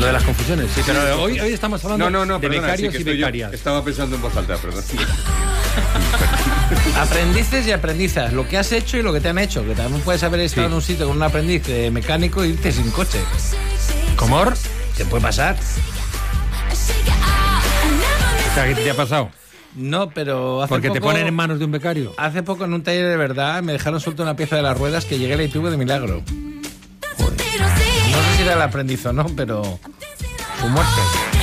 Lo de las confusiones, sí, pero hoy estamos hablando de perdona, becarios y becarias. Estaba pensando en voz alta, perdón. Aprendices y aprendizas, lo que has hecho y lo que te han hecho, que también puedes haber estado en un sitio con un aprendiz mecánico e irte sin coche. ¿Comor? ¿Te puede pasar? ¿Qué te ha pasado? No, pero hace Porque poco, te ponen en manos de un becario. Hace poco en un taller de verdad me dejaron suelto una pieza de las ruedas que llegué y la tuve de milagro. Joder. No sé si era el aprendiz o no, pero su muerte.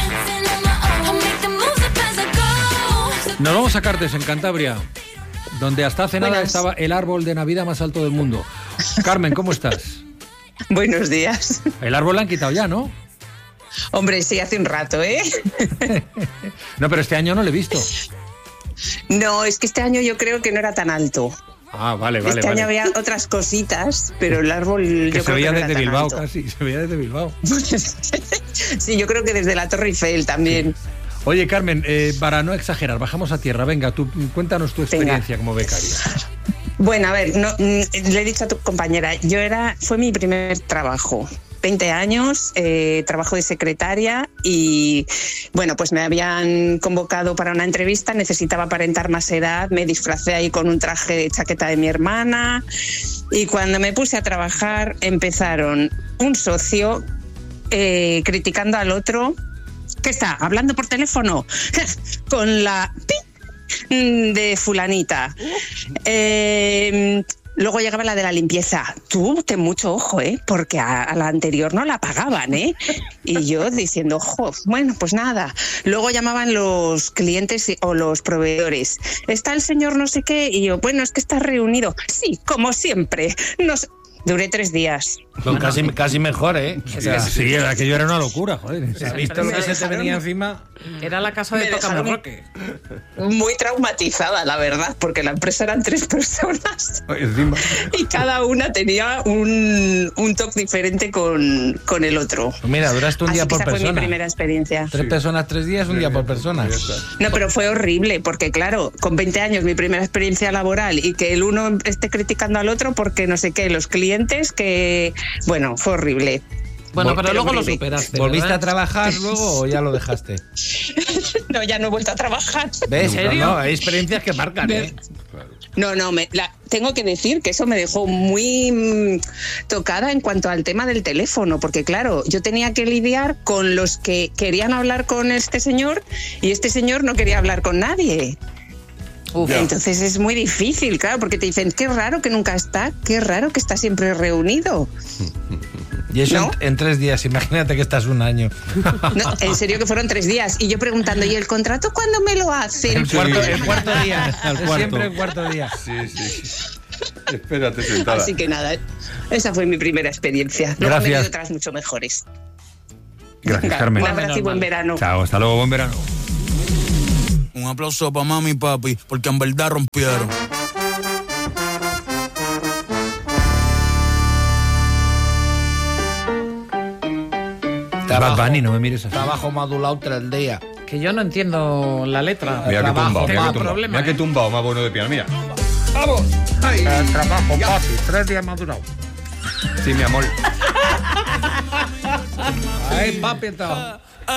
Nos vamos a Cartes, en Cantabria, donde hasta hace nada estaba el árbol de Navidad más alto del mundo. Carmen, ¿cómo estás? Buenos días. El árbol lo han quitado ya, ¿no? Hombre, sí, hace un rato, ¿eh? No, pero este año no lo he visto. No, es que este año yo creo que no era tan alto. Ah, vale. Este año había otras cositas, pero el árbol que yo se creo veía que no desde era tan Bilbao alto. casi, se veía desde Bilbao. Sí, yo creo que desde la Torre Eiffel también. Oye, Carmen, para no exagerar, bajamos a tierra. Venga, tú cuéntanos tu experiencia como becaria. Bueno, a ver, le he dicho a tu compañera, fue mi primer trabajo. 20 años, trabajo de secretaria y, bueno, pues me habían convocado para una entrevista, necesitaba aparentar más edad, me disfracé ahí con un traje de chaqueta de mi hermana y cuando me puse a trabajar empezaron un socio criticando al otro. ¿Qué está? ¿Hablando por teléfono? Con la de fulanita. Luego llegaba la de la limpieza. Tú, ten mucho ojo, porque a la anterior no la pagaban, Y yo diciendo, ojo, bueno, pues nada. Luego llamaban los clientes o los proveedores. ¿Está el señor no sé qué? Y yo, bueno, es que está reunido. Sí, como siempre. Duré 3 días. Bueno, casi mejor, ¿eh? O sea, sí, aquello era una locura, joder. ¿Has visto lo que se te venía encima? Era la casa de Tócame Roque. Muy traumatizada, la verdad, porque la empresa eran 3 personas Encima. y cada una tenía un toque diferente con el otro. Pues mira, duraste un día por persona. Esa fue mi primera experiencia. 3 personas, 3 días, un día por persona. No, pero fue horrible, porque claro, con 20 años mi primera experiencia laboral y que el uno esté criticando al otro porque no sé qué, los clientes que... Bueno, fue horrible. Bueno, pero luego lo superaste. ¿Volviste ¿verdad? a trabajar luego o ya lo dejaste? No, ya no he vuelto a trabajar. ¿Ves? ¿En serio? No, hay experiencias que marcan, ¿eh? No, tengo que decir que eso me dejó muy tocada en cuanto al tema del teléfono, porque claro, yo tenía que lidiar con los que querían hablar con este señor y este señor no quería hablar con nadie. Entonces es muy difícil, claro, porque te dicen, qué raro que nunca está, qué raro que está siempre reunido. Y eso ¿No? en 3 días, imagínate que estás un año. No, en serio que fueron 3 días. Y yo preguntando, ¿y el contrato cuándo me lo hacen? El cuarto día. Siempre el cuarto día. Sí. Espérate sentada. Así que nada, esa fue mi primera experiencia. Luego Gracias. me he tenido otras mucho mejores. Gracias, Carmen. Un abrazo y buen verano. Chao, hasta luego, buen verano. Un aplauso para mami y papi, porque en verdad rompieron. Bad Bunny, no me mires así. Trabajo modulado 3 días. Que yo no entiendo la letra. Mira que tumbao, problema, mira que tumbao más bueno de piano, mira. Trabajo, papi, 3 días madurado. Sí, mi amor. Ay, papi, trabajo.